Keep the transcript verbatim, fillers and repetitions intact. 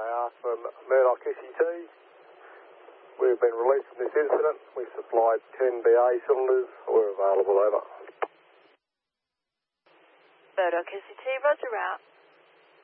are from Murdoch S E T. We've been released from this incident. We supplied ten B A cylinders. We're available, over. Murdoch S E T, roger out.